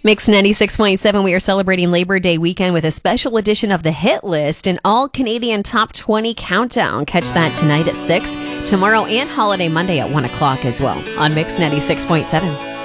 Mix 96.7, we are celebrating Labor Day weekend with a special edition of the Hit List, an all-Canadian Top 20 countdown. Catch that tonight at 6, tomorrow and Holiday Monday at 1 o'clock as well on Mix 96.7.